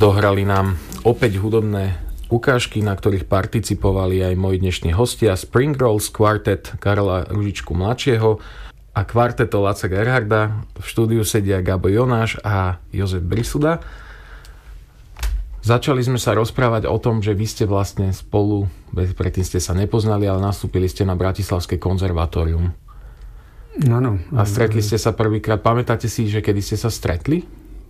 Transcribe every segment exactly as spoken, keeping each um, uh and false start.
Dohrali nám opäť hudobné ukážky, na ktorých participovali aj moji dnešní hostia Spring Rolls Quartet Karla Ružičku mladšieho a kvarteto Laca Gerharda. V štúdiu sedia Gabo Jonáš a Jozef Brisuda. Začali sme sa rozprávať o tom, že vy ste vlastne spolu, predtým ste sa nepoznali, ale nastúpili ste na Bratislavské konzervatórium. Áno. A stretli ste sa prvýkrát. Pamätáte si, že kedy ste sa stretli?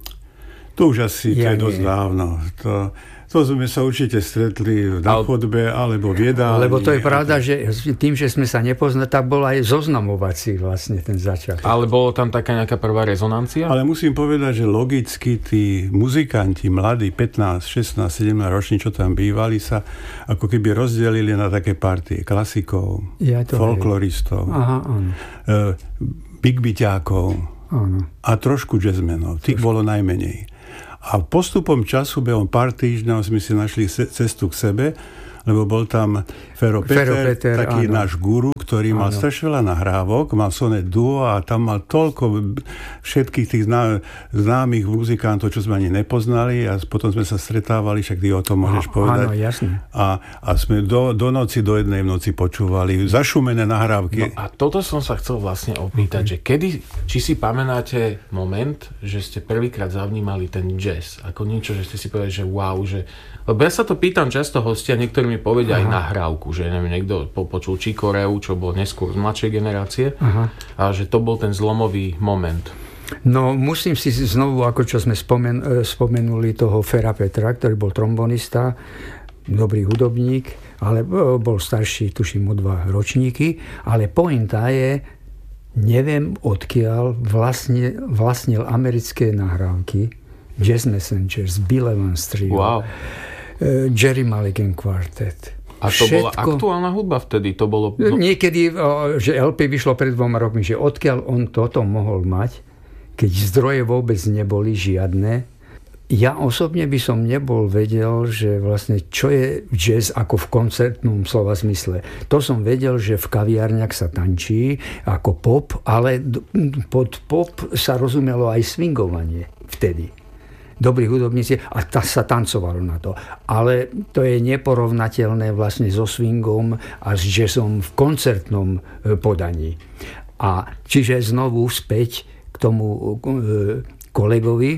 To už asi Ja to je dosť nie. dávno. To, to sme sa určite stretli na Ale- chodbe alebo v jedálni. Lebo to je pravda, že tým, že sme sa nepoznali, tak bol aj zoznamovací vlastne ten začiatok. Ale bolo tam taká nejaká prvá rezonancia? Ale musím povedať, že logicky tí muzikanti, mladí, pätnásť, šestnásť, sedemnásť roční, čo tam bývali, sa ako keby rozdelili na také partie klasikov, Ja to folkloristov, Aha, áno. e, bigbyťákov áno. a trošku jazzmenov. Tých bolo najmenej. A postupom času, behom pár týždňov, sme si našli se- cestu k sebe, lebo bol tam Fero Peter, Fero Peter, taký áno. náš guru, ktorý mal Áno. strašne veľa nahrávok, mal Sonet Duo a tam mal toľko všetkých tých zná, známych muzikantov, čo sme ani nepoznali a potom sme sa stretávali, však ty o tom môžeš Á, povedať. áno, jasne. A, a sme do, do noci, do jednej v noci počúvali zašumené nahrávky. No a toto som sa chcel vlastne opýtať, že kedy, či si pamätáte moment, že ste prvýkrát zavnímali ten jazz, ako niečo, že ste si povedali, že wow, že... Lebo ja sa to pýtam často hostia, niektorí mi povedia aj nahrávku, že neviem, niekto po- počul Chicoreu, čo bol neskôr z mladšej generácie, Aha. a že to bol ten zlomový moment. No musím si znovu, ako čo sme spomen, e, spomenuli toho Fera Petra, ktorý bol trombonista, dobrý hudobník, ale e, bol starší, tuším, o dva ročníky, ale pointa je, neviem odkiaľ vlastne, vlastnil americké nahrávky Jazz Messengers, Bill Evans Trio, Wow. e, Jerry Mulligan Quartet. A to bola Všetko- aktuálna hudba vtedy? To bolo... No, Niekedy, o, že el pé vyšlo pred dvoma rokmi, že odkiaľ on toto mohol mať, keď zdroje vôbec neboli žiadne. Ja osobne by som nebol vedel, že vlastne čo je jazz ako v koncertnom slova zmysle. To som vedel, že v kaviarniach sa tančí ako pop, ale d- pod pop sa rozumelo aj swingovanie vtedy. Dobrí hudobníci a ta, sa tancovalo na to. Ale to je neporovnateľné vlastne so swingom a s jazzom v koncertnom e, podaní. A čiže znovu späť k tomu e, kolegovi,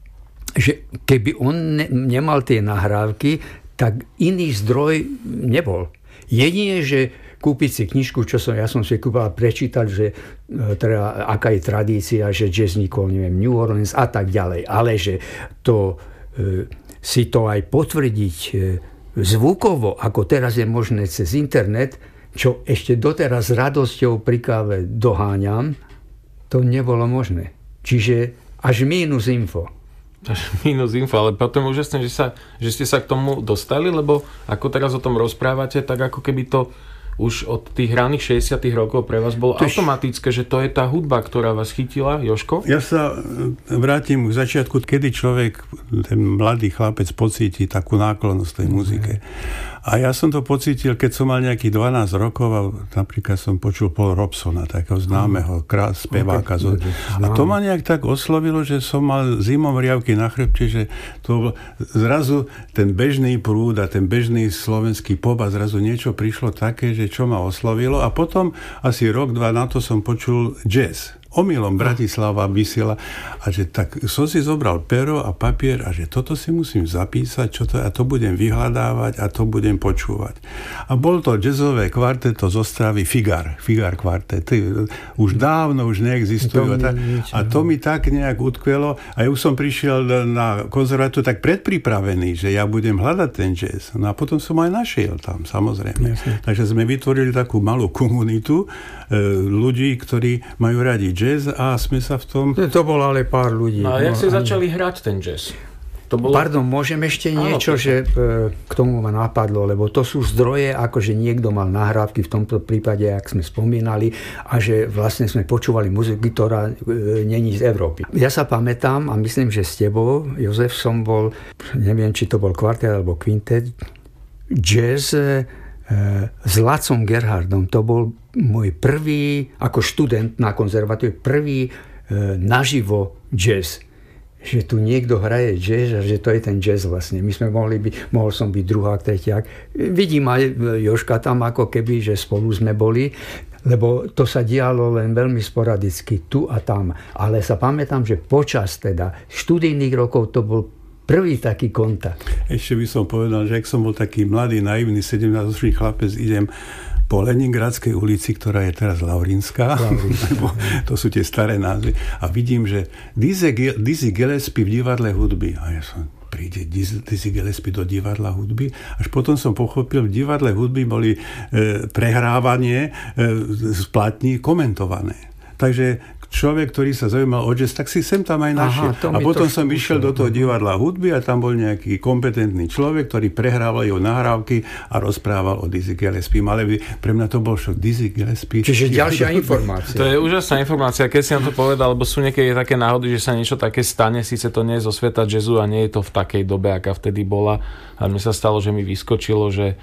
že keby on ne, nemal tie nahrávky, tak iný zdroj nebol. Jedine, že kúpiť si knižku, čo som, ja som si kúpil a prečítať, že e, teda, aká je tradícia, že jazz vznikol, neviem, New Orleans a tak ďalej. Ale že to, e, si to aj potvrdiť e, zvukovo, ako teraz je možné cez internet, čo ešte doteraz s radosťou pri káve doháňam, to nebolo možné. Čiže až mínus info. Až minus info, ale potom úžasné, že, sa, že ste sa k tomu dostali, lebo ako teraz o tom rozprávate, tak ako keby to už od tých raných šesťdesiatych rokov pre vás bolo Tož... automatické, že to je tá hudba, ktorá vás chytila, Jožko? Ja sa vrátim k začiatku, kedy človek, ten mladý chlapec pocíti takú náklonnosť tej muzike. A ja som to pocítil, keď som mal nejakých dvanásť rokov a napríklad som počul Paul Robsona, takého známeho krás, speváka. A to ma nejak tak oslovilo, že som mal zimom riavky na chrbte, že to zrazu ten bežný prúd a ten bežný slovenský pop a zrazu niečo prišlo také, že čo ma oslovilo. A potom asi rok, dva na to som počul jazz. Omylom Bratislava vysiela a že tak som si zobral pero a papier a že toto si musím zapísať, čo to, a to budem vyhľadávať a to budem počúvať. A bol to jazzové kvarteto z Ostravy Figar, Figar kvartet. Už dávno už neexistujú. To a, a to mi tak nejak utkvelo a ja už som prišiel na konzervatóriu tak predpripravený, že ja budem hľadať ten jazz. No a potom som aj našiel tam, samozrejme. Jasne. Takže sme vytvorili takú malú komunitu e, ľudí, ktorí majú radi jazz a sme sa v tom... To, to bolo ale pár ľudí. No a jak No, ste ani- začali hrať ten jazz? To bolo... Pardon, môžem ešte niečo, Áno, že e, k tomu ma napadlo, lebo to sú zdroje, akože niekto mal nahrávky v tomto prípade, ak sme spomínali, a že vlastne sme počúvali muziku, ktorá e, není z Európy. Ja sa pamätám a myslím, že s tebou, Jozef, som bol, neviem, či to bol kvartet alebo kvintet, jazz e, s Lacom Gerhardom. To bol môj prvý, ako študent na konzervatóriu, prvý e, naživo jazz. že tu niekto hraje jazz a že to je ten jazz vlastne. My sme mohli byť, mohol som byť druhák, tretiák. Vidím aj Jožka tam ako keby, že spolu sme boli, lebo to sa dialo len veľmi sporadicky tu a tam. Ale sa pamätám, že počas teda študijných rokov to bol prvý taký kontakt. Ešte by som povedal, že ak som bol taký mladý, naivný, sedemnásťročný chlapec, idem po Leningradskej ulici, ktorá je teraz Laurinská, lebo to sú tie staré názvy, a vidím, že Dizzy, Dizzy Gillespie v divadle hudby. A ja som, príde Dizzy Gillespie do divadla hudby? Až potom som pochopil, v divadle hudby boli e, prehrávanie e, z platní komentované. Takže človek, ktorý sa zaujímal o jazz, tak si sem tam aj našiel. Aha, a potom som išiel do toho divadla hudby a tam bol nejaký kompetentný človek, ktorý prehrával jeho nahrávky a rozprával o Dizzy Gillespie. Ale pre mňa to bol šok. Dizzy Gillespie. Čiže ďalšia informácia. To je úžasná informácia, keď si nám to povedal, lebo sú niekedy také náhody, že sa niečo také stane, síce to nie je zo sveta jazzu a nie je to v takej dobe, aká vtedy bola. A mne sa stalo, že mi vyskočilo, že,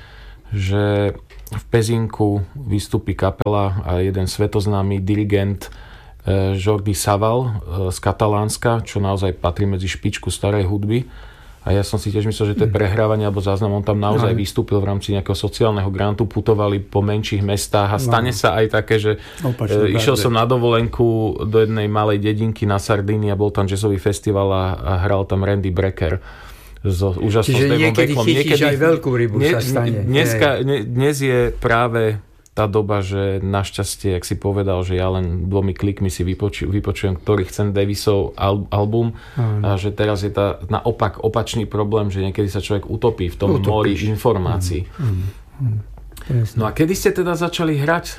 že v Pezinku vystúpi kapela a jeden svetoznámy dirigent Jordi Savall z Katalánska, čo naozaj patrí medzi špičku starej hudby. A ja som si tiež myslel, že to je prehrávanie alebo záznam. On tam naozaj no. vystúpil v rámci nejakého sociálneho grantu, putovali po menších mestách a stane no. sa aj také, že Opačne, e, išiel som na dovolenku do jednej malej dedinky na Sardínii a bol tam jazzový festival a, a hral tam Randy Brecker. So úžasnou Čiže niekedy vekom. chytíš niekedy, aj veľkú rybu ne, sa stane. Dneska, ne, dnes je práve tá doba, že našťastie, jak si povedal, že ja len dvomi klikmi si vypoču, vypočujem, ktorý chcem Davisov al, album mm. a že teraz je tá naopak opačný problém, že niekedy sa človek utopí v tom Utopíš. mori informácií. Mm. Mm. No a kedy ste teda začali hrať?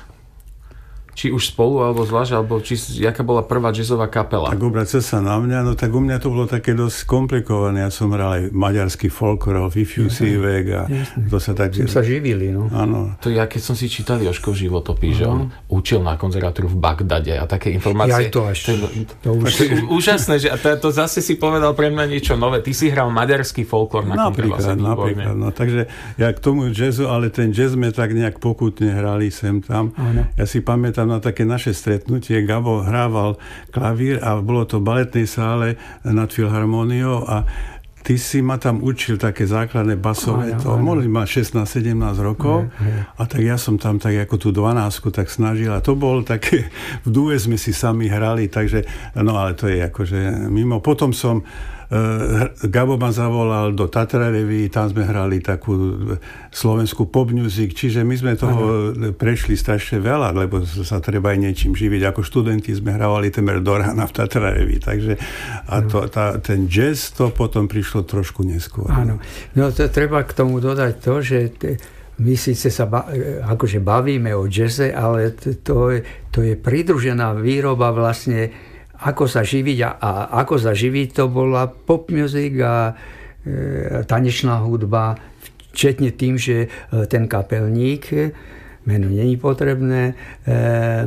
Či už spolu, alebo zvlášť, alebo či, jaká bola prvá jazzová kapela? Tak obracia sa na mňa, no tak u mňa to bolo také dosť komplikované. Ja som hral aj maďarský folklor, Fifjusívek a to sa tak... Som sa živili, no. Áno. To ja, keď som si čítal Jožkov životopis, že on učil na konzervatóriu v Bagdade a také informácie. Ja to až. To, to, už... to je úžasné, že a to, to zase si povedal pre mňa niečo nové. Ty si hral maďarský folklor na kontrabase. Napríklad, no. Takže ja k tomu jazzu, ale ten jazz sme tak nejak pokutne hrali sem tam. Áno. Ja si pamätám na také naše stretnutie, Gabo hrával klavír a bolo to v baletnej sále nad Filharmóniou a ty si ma tam učil také základné basové, to mohli mať šestnásť sedemnásť rokov aj, aj. A tak ja som tam tak ako tú dvanásku tak snažil a to bolo také, v dúe sme si sami hrali, takže no ale to je akože mimo. Potom som Uh, Gabo ma zavolal do Tatra Revue, tam sme hrali takú slovenskú pop music, čiže my sme toho ano. prešli strašne veľa, lebo sa treba aj niečím živiť. Ako študenti sme hrávali temer do rána v Tatra Revue, takže a to, tá, ten jazz to potom prišlo trošku neskôr. Áno, no to treba k tomu dodať to, že t- my síce sa ba- akože bavíme o jazze, ale t- to, je, to je pridružená výroba vlastne ako sa živiť a, a ako sa živiť, to bola pop music a e, tanečná hudba, včetne tým, že e, ten kapelník, meno není potrebné, e,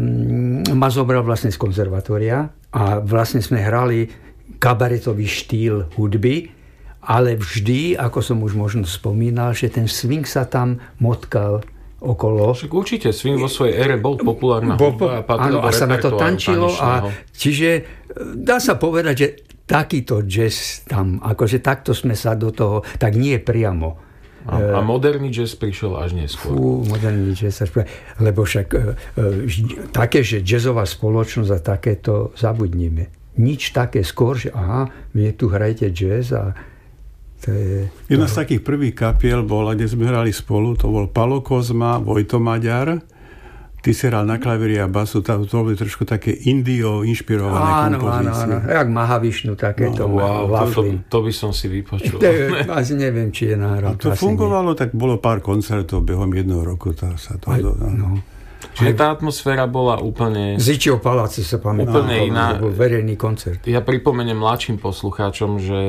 ma zobral vlastne z konzervatória a vlastne sme hrali kabaretový štýl hudby, ale vždy, ako som už možno spomínal, že ten swing sa tam motkal okolo. Však určite, swing vo svojej ére bol populárna bo, hudba a áno, a sa na to tančilo a čiže dá sa povedať, že takýto jazz tam, akože takto sme sa do toho, tak nie priamo. A, a moderný jazz prišiel až neskôr. Fú, moderný jazz, lebo však e, e, také, že jazzová spoločnosť a takéto zabudnime. Nič také skôr, že aha, vy tu hrajete jazz a to je, jedna to... z takých prvých kapiel bola, kde sme hrali spolu, to bol Palo Kozma, Vojto Maďar. Ty si hral na klavíri a basu, to, to boli trošku také Indio inšpirované áno, kompozície. Áno, áno, jak Mahavišnu, takéto. No, wow, to, to, to by som si vypočul. Asi neviem, či je nahral. To fungovalo, nie. Tak bolo pár koncertov behom jedného roku. Tá, sa to, Aj, no. Čiže tá atmosféra bola úplne... Zičieho paláci sa pamätám. Úplne iná. To bol verejný koncert. Ja pripomeniem mladším poslucháčom, že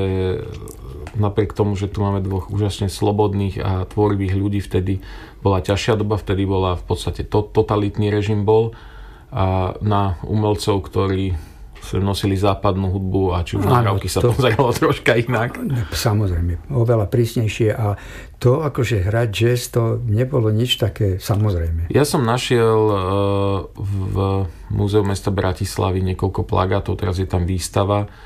napriek tomu, že tu máme dvoch úžasne slobodných a tvorivých ľudí, vtedy bola ťažšia doba, vtedy bola v podstate to, totalitný režim bol a na umelcov, ktorí nosili západnú hudbu a či už nahrávky sa to pozeralo troška inak. Samozrejme, oveľa prísnejšie a to akože hrať jazz, to nebolo nič také samozrejme. Ja som našiel v Múzeu mesta Bratislavy niekoľko plagátov, teraz je tam výstava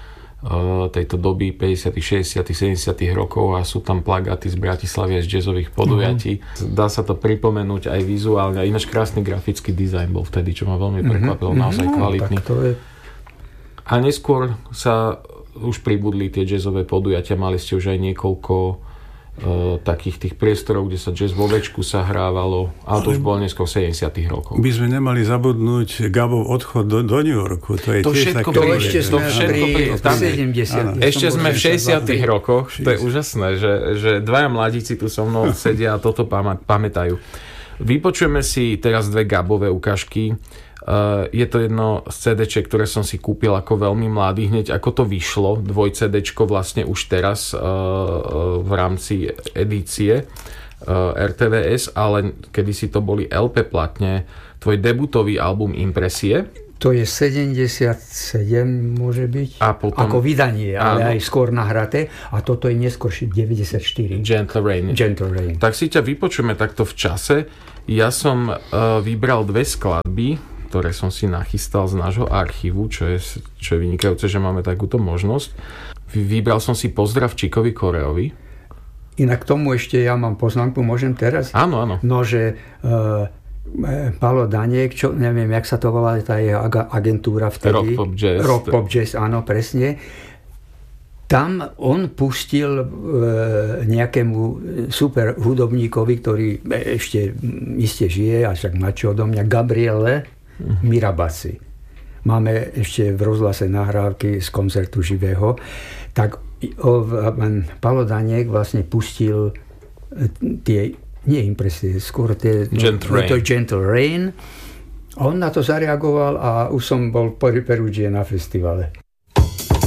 tejto doby päťdesiatych, šesťdesiatych, sedemdesiatych rokov a sú tam plagáty z Bratislavy a z jazzových podujatí. Mm-hmm. Dá sa to pripomenúť aj vizuálne. A ináč krásny grafický dizajn bol vtedy, čo ma veľmi prekvapilo. Mm-hmm. Naozaj kvalitný. No, je... A neskôr sa už pribudli tie jazzové podujatia. Mali ste už aj niekoľko Uh, takých tých priestorov, kde sa jazz vo večku sa hrávalo, ale to už bolo neskôr v sedemdesiatych rokoch. By sme nemali zabudnúť Gabov odchod do, do New Yorku. To je to tiež všetko také... To ešte sme pri sedemdesiatych. Ešte sme v šesťdesiatych rokoch. To je úžasné, že, že dvaja mladíci tu so mnou sedia a toto pamätajú. Vypočujeme si teraz dve Gabové ukážky. Uh, je to jedno z cé déček, ktoré som si kúpil ako veľmi mladý, hneď ako to vyšlo, dvoj cé déčko vlastne už teraz uh, v rámci edície uh, er té vé es, ale kedysi to boli el pé platne, tvoj debutový album Impresie. To je sedemdesiatsedem môže byť, a potom, ako vydanie, ale áno, aj skôr nahraté. A toto je neskôr deväťdesiatštyri. Gentle Rain. Gentle Rain. Tak si ťa vypočujeme takto v čase. Ja som uh, vybral dve skladby, ktoré som si nachystal z nášho archívu, čo je, čo je vynikajúce, že máme takúto možnosť. Vybral som si Pozdrav Čikovi Koreovi. Inak tomu ešte ja mám poznámku, môžem teraz? Áno, áno. No, že uh, Palo Daniek, čo, neviem, jak sa to volá, tá jeho agentúra vtedy. Rock Pop Jazz. Rock Pop Jazz, áno, presne. Tam on pustil e, nejakému super hudobníkovi, ktorý ešte iste žije, a však mladší odo mňa, Gabriele Mirabassi. Máme ešte v rozhlase nahrávky z koncertu živého. Tak o, Palo Daniek vlastne pustil tie, nie impresie, skôr tie Gentle no, Rain. To Gentle Rain. On na to zareagoval a už som bol v Perudžie na festivale.